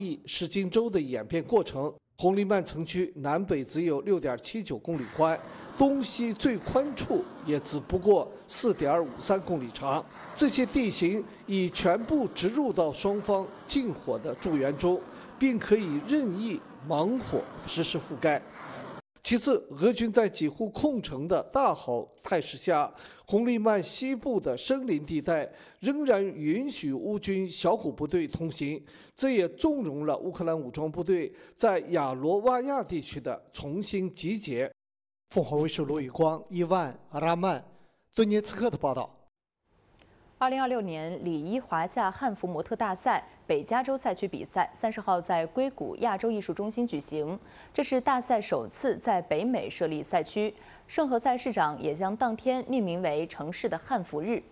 是金州的演变过程。红利曼城区南北只有6.79公里宽，东西最宽处也只不过4.53公里长。这些地形已全部植入到双方禁火的驻园中，并可以任意盲火实施覆盖。其次，俄军在几乎控城的大好态势下，红利曼西部的森林地带仍然允许乌军小股部队通行，这也纵容了乌克兰武装部队在亚罗瓦亚地区的重新集结。凤凰卫视罗宇光、伊万·阿拉曼、顿涅茨克的报道。 2026年里伊华夏汉服模特大赛北加州赛区比赛30号在硅谷亚洲艺术中心举行，这是大赛首次在北美设立赛区。圣何塞市长也将当天命名为城市的汉服日。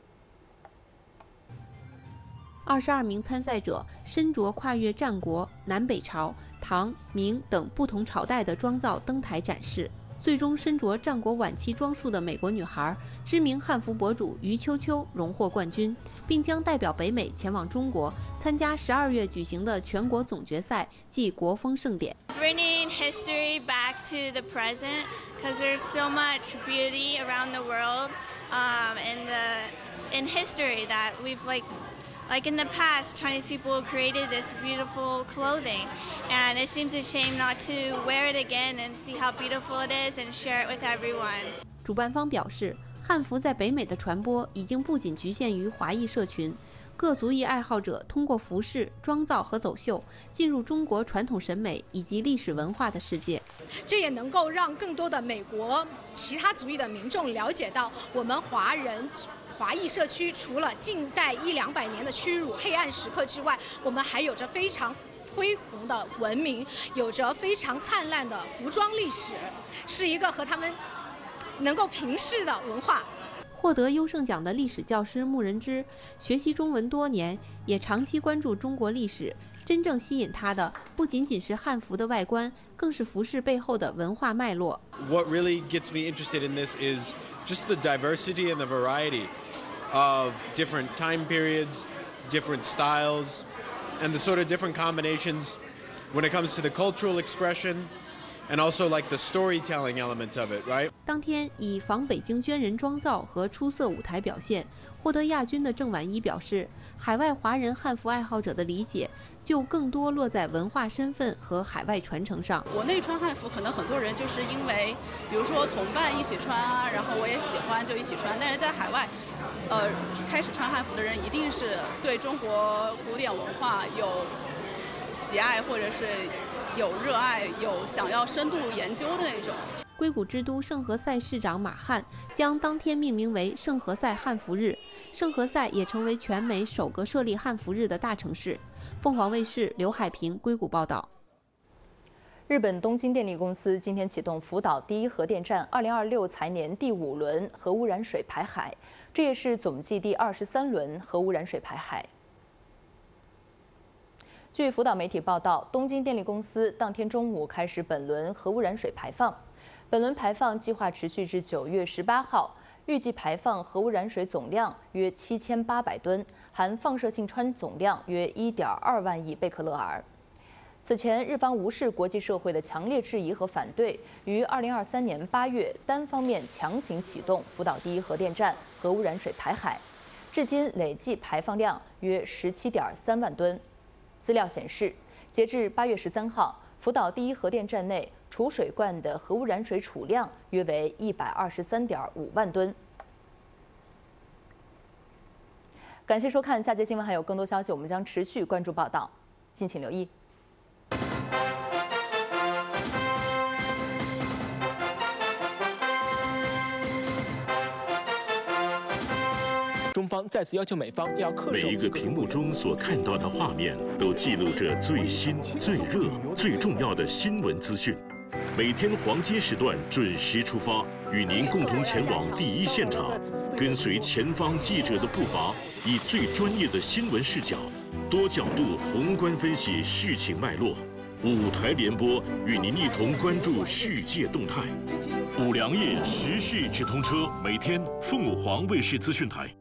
22名参赛者身着跨越战国、南北朝、唐、明等不同朝代的装造登台展示。最终身着战国晚期装束的美国女孩、知名汉服博主于秋秋荣获冠军，并将代表北美前往中国参加12月举行的全国总决赛暨国风盛典。 Bringing history back to the present, because there's so much beauty around the world, in history that we've like in the past, Chinese people created this beautiful clothing, and it seems a shame not to wear it again and see how beautiful it is and share it with everyone. 主办方表示，汉服在北美的传播已经不仅局限于华裔社群，各族裔爱好者通过服饰、妆造和走秀进入中国传统审美以及历史文化的世界。 这也能够让更多的美国其他族裔的民众了解到，我们华裔社区除了近代100-200年的屈辱黑暗时刻之外，我们还有着非常恢宏的文明，有着非常灿烂的服装历史，是一个和他们能够平视的文化。 获得优胜奖的历史教师穆仁之，学习中文多年，也长期关注中国历史。真正吸引他的不仅仅是汉服的外观，更是服饰背后的文化脉络。 What really gets me interested in this is just the diversity and the variety of different time periods, different styles, and the sort of different combinations when it comes to the cultural expression and also like the storytelling element of it, right? 当天以仿北京捐人妆造和出色舞台表现获得亚军的郑婉一表示，海外华人汉服爱好者的理解就更多落在文化身份和海外传承上。 国内穿汉服可能很多人就是因为比如说同伴一起穿啊，然后我也喜欢就一起穿，但是在海外开始穿汉服的人一定是对中国古典文化有喜爱，或者是有热爱，有想要深度研究的那种。 硅谷之都圣何塞市长马汉将当天命名为圣何塞汉服日，圣何塞也成为全美首个设立汉服日的大城市。凤凰卫视刘海平硅谷报道。 日本东京电力公司今天启动福岛第一核电站2026财年第5轮核污染水排海，这也是总计第23轮核污染水排海。据福岛媒体报道，东京电力公司当天中午开始本轮核污染水排放。本轮排放计划持续至9月18号，预计排放核污染水总量约7800吨，含放射性氚总量约1.2万亿贝克勒尔。此前，日方无视国际社会的强烈质疑和反对，于2023年8月单方面强行启动福岛第一核电站核污染水排海，至今累计排放量约17.3万吨。资料显示，截至8月13号，福岛第一核电站内储水罐的核污染水储量约为123.5万吨。感谢收看，下节新闻还有更多消息，我们将持续关注报道，敬请留意。 中方再次要求美方要恪守每一个屏幕中所看到的画面，都记录着最新、最热、最重要的新闻资讯。每天黄金时段准时出发，与您共同前往第一现场，跟随前方记者的步伐，以最专业的新闻视角，多角度宏观分析事情脉络。5台联播，与您一同关注世界动态。5粮液时事直通车，每天凤凰卫视资讯台。